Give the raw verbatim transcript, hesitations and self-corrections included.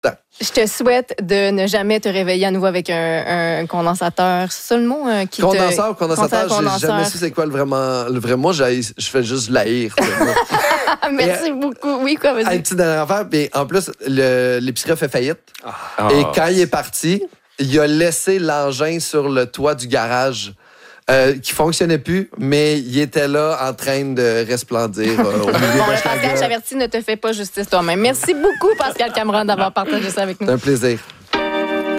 Je te souhaite de ne jamais te réveiller à nouveau avec un, un condensateur. C'est ça le mot euh, qui Condenseur, te... condensateur, condensateur, j'ai jamais su c'est quoi le, vraiment, le vrai mot. Je fais juste l'haïr. Merci et, beaucoup. Oui, quoi, vas-y. Une petite dernière affaire. Puis en plus, le, l'épicerie a fait faillite. Oh. Et quand il est parti, il a laissé l'engin sur le toit du garage. Euh, qui fonctionnait plus, mais il était là en train de resplendir euh, au milieu Bon, de Pascal, j'avertis, ne te fais pas justice toi-même. Merci beaucoup, Pascal Cameron, d'avoir partagé ça avec nous. C'est un plaisir.